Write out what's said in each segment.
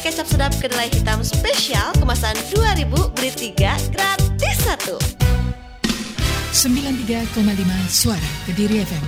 kecap sedap kedelai hitam spesial kemasan 2000 beli 3 gratis 1. 93,5 Suara Kediri FM.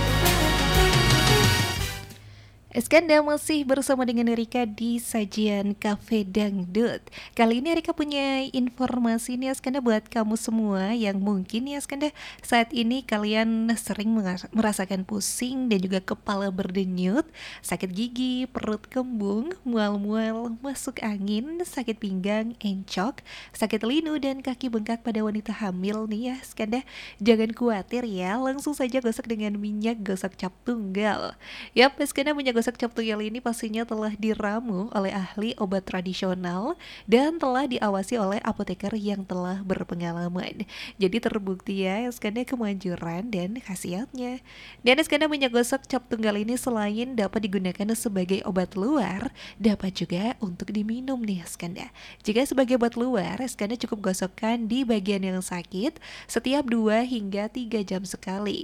Eskanda masih bersama dengan Erika di sajian Cafe Dangdut. Kali ini Erika punya informasi nih Eskanda buat kamu semua yang mungkin ya Eskanda saat ini kalian sering merasakan pusing dan juga kepala berdenyut, sakit gigi, perut kembung, mual-mual, masuk angin, sakit pinggang, encok, sakit linu dan kaki bengkak pada wanita hamil nih ya Eskanda. Jangan khawatir ya, langsung saja gosok dengan minyak gosok cap tunggal. Yap, Eskanda minyak gosok cap tunggal ini pastinya telah diramu oleh ahli obat tradisional dan telah diawasi oleh apoteker yang telah berpengalaman. Jadi terbukti ya Eskanda kemanjuran dan khasiatnya. Dan Eskanda minyak gosok cap tunggal ini selain dapat digunakan sebagai obat luar, dapat juga untuk diminum nih Eskanda. Jika sebagai obat luar, Eskanda cukup gosokkan di bagian yang sakit setiap 2 hingga 3 jam sekali.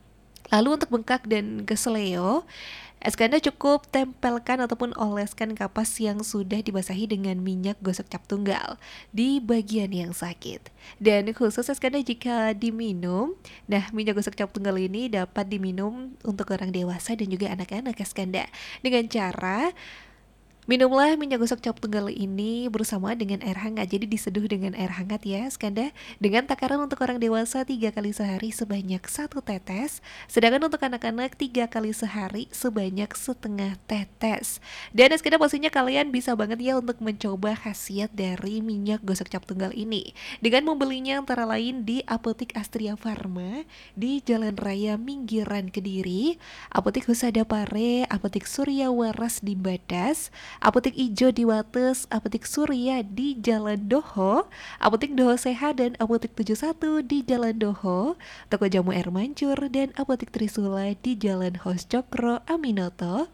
Lalu untuk bengkak dan keseleo, Eskanda cukup tempelkan ataupun oleskan kapas yang sudah dibasahi dengan minyak gosok cap tunggal di bagian yang sakit. Dan khusus Eskanda jika diminum, nah minyak gosok cap tunggal ini dapat diminum untuk orang dewasa dan juga anak-anak Eskanda dengan cara minumlah minyak gosok cap tunggal ini bersama dengan air hangat. Jadi diseduh dengan air hangat ya Eskanda. Dengan takaran untuk orang dewasa 3 kali sehari sebanyak 1 tetes. Sedangkan untuk anak-anak 3 kali sehari sebanyak setengah tetes. Dan Eskanda pastinya kalian bisa banget ya untuk mencoba khasiat dari minyak gosok cap tunggal ini dengan membelinya antara lain di Apotik Astria Pharma di Jalan Raya Minggiran Kediri, Apotik Husada Pare, Apotik Surya Waras di Badas, Apotik Ijo di Wates, Apotik Surya di Jalan Doho, Apotik Doho Sehat dan Apotik 71 di Jalan Doho, Toko Jamu Air Mancur dan Apotik Trisula di Jalan Hos Cokro Aminoto,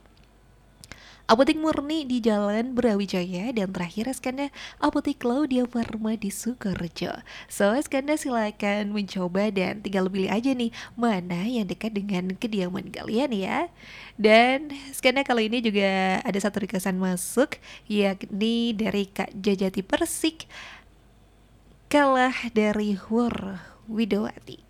Apotik Murni di Jalan Brawijaya, dan terakhir Eskanda Apotik Claudia Pharma di Sukorejo. So Eskanda silakan mencoba dan tinggal pilih aja nih mana yang dekat dengan kediaman kalian ya. Dan Eskanda kali ini juga ada satu requestan masuk, yakni dari Kak Jajati Persik, kalah dari War Widowati.